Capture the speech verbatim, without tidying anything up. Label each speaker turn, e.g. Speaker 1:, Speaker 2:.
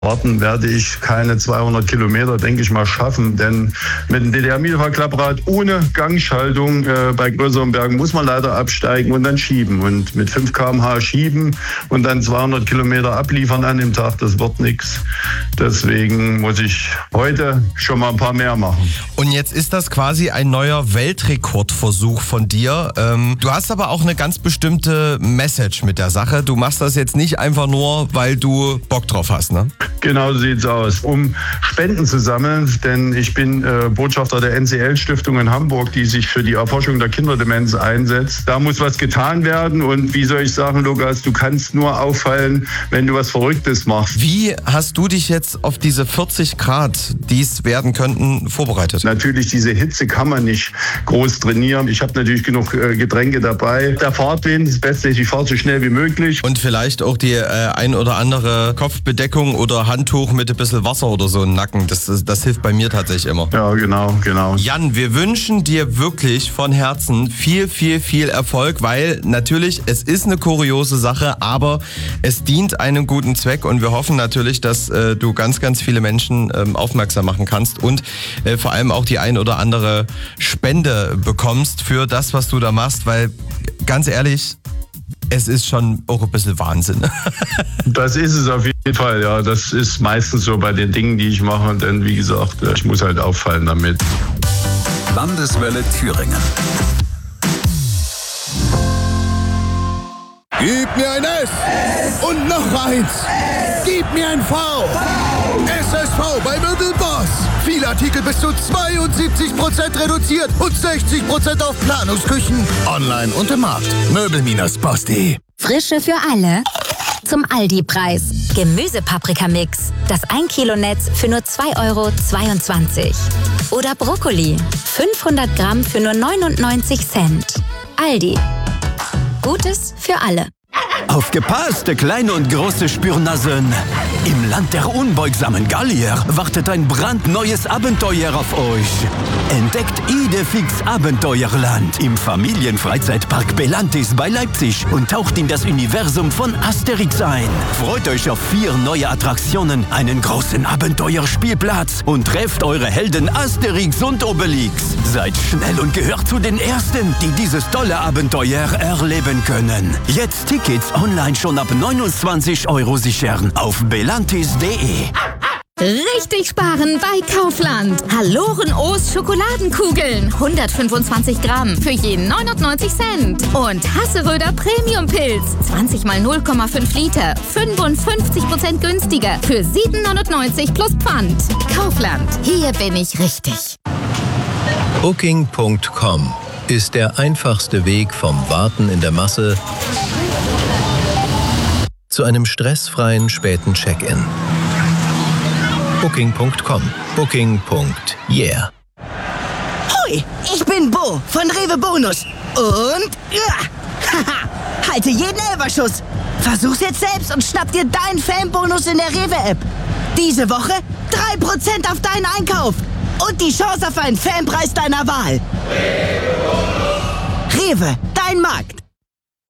Speaker 1: Warten werde ich keine zweihundert Kilometer, denke ich mal, schaffen. Denn mit dem D D R-Mittelfahrklapprad ohne Gangschaltung äh, bei größeren Bergen muss man leider absteigen und dann schieben. Und mit fünf Kilometer pro Stunde schieben und dann zweihundert Kilometer abliefern an dem Tag, das wird nichts. Deswegen muss ich heute schon mal ein paar mehr machen.
Speaker 2: Und jetzt ist das quasi ein neuer Weltrekordversuch von dir. Ähm, du hast aber auch eine ganz bestimmte Message mit der Sache. Du machst das jetzt nicht einfach nur, weil du Bock drauf hast, ne?
Speaker 1: Genau so sieht's aus. Um Spenden zu sammeln, denn ich bin äh, Botschafter der N C L-Stiftung in Hamburg, die sich für die Erforschung der Kinderdemenz einsetzt. Da muss was getan werden und wie soll ich sagen, Lukas, du kannst nur auffallen, wenn du was Verrücktes machst.
Speaker 2: Wie hast du dich jetzt auf diese vierzig Grad, die es werden könnten, vorbereitet?
Speaker 1: Natürlich, diese Hitze kann man nicht groß trainieren. Ich habe natürlich genug äh, Getränke dabei. Der Fahrtwind, das Beste ist, ich fahre so schnell wie möglich.
Speaker 2: Und vielleicht auch die äh, ein oder andere Kopfbedeckung oder Handtuch mit ein bisschen Wasser oder so im Nacken. Das, das, das hilft bei mir tatsächlich immer.
Speaker 1: Ja, genau, genau.
Speaker 2: Jan, wir wünschen dir wirklich von Herzen viel, viel, viel Erfolg, weil natürlich, es ist eine kuriose Sache, aber es dient einem guten Zweck und wir hoffen natürlich, dass äh, du ganz, ganz viele Menschen ähm, aufmerksam machen kannst und äh, vor allem auch die ein oder andere Spende bekommst für das, was du da machst, weil ganz ehrlich, es ist schon auch ein bisschen Wahnsinn.
Speaker 1: Das ist es auf jeden Fall, ja. Das ist meistens so bei den Dingen, die ich mache. Denn wie gesagt, ich muss halt auffallen damit.
Speaker 3: Landeswelle Thüringen.
Speaker 4: Gib mir ein S und noch eins. Gib mir ein V. S S V bei Möbelboss. Viele Artikel bis zu zweiundsiebzig Prozent reduziert und sechzig Prozent auf Planungsküchen. Online und im Markt. Möbel Boss punkt de.
Speaker 5: Frische für alle. Zum Aldi-Preis. Gemüsepaprikamix. Das ein Kilo Netz für nur zwei Euro zweiundzwanzig. Oder Brokkoli. fünfhundert Gramm für nur neunundneunzig Cent. Aldi. Gutes für alle.
Speaker 6: Aufgepasst, kleine und große Spürnasen. Im Land der unbeugsamen Gallier wartet ein brandneues Abenteuer auf euch. Entdeckt Idefix Abenteuerland im Familienfreizeitpark Belantis bei Leipzig und taucht in das Universum von Asterix ein. Freut euch auf vier neue Attraktionen, einen großen Abenteuerspielplatz und trefft eure Helden Asterix und Obelix. Seid schnell und gehört zu den Ersten, die dieses tolle Abenteuer erleben können. Jetzt Tickets online schon ab neunundzwanzig Euro sichern auf belantis punkt de.
Speaker 7: Richtig sparen bei Kaufland. Haloren O's Schokoladenkugeln. hundertfünfundzwanzig Gramm für jeden neunundneunzig Cent. Und Hasseröder Premium Pilz. zwanzig mal null Komma fünf Liter. fünfundfünfzig Prozent günstiger. Für sieben neunundneunzig plus Pfand. Kaufland. Hier bin ich richtig.
Speaker 8: Booking Punkt com ist der einfachste Weg vom Warten in der Masse zu einem stressfreien späten Check-in. Booking Punkt com. Booking. Yeah.
Speaker 9: Hoi, ich bin Bo von Rewe Bonus. Und ja, haha, halte jeden Elferschuss. Versuch's jetzt selbst und schnapp dir deinen Fanbonus in der Rewe-App. Diese Woche drei Prozent auf deinen Einkauf. Und die Chance auf einen Fanpreis deiner Wahl. Rewe, dein Markt.